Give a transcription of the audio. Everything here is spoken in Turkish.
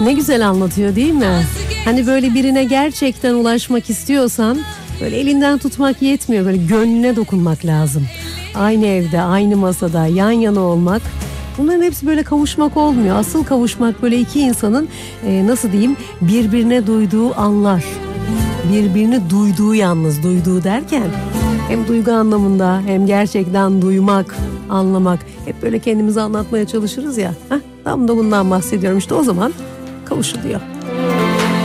Ne güzel anlatıyor değil mi? Hani böyle birine gerçekten ulaşmak istiyorsan böyle elinden tutmak yetmiyor. Böyle gönlüne dokunmak lazım. Aynı evde, aynı masada, yan yana olmak. Bunların hepsi böyle kavuşmak olmuyor. Asıl kavuşmak böyle iki insanın nasıl diyeyim, birbirine duyduğu anlar. Birbirini duyduğu, yalnız duyduğu derken hem duygu anlamında hem gerçekten duymak, anlamak. Hep böyle kendimizi anlatmaya çalışırız ya. Tam da bundan bahsediyorum. İşte o zaman kavuşuluyor.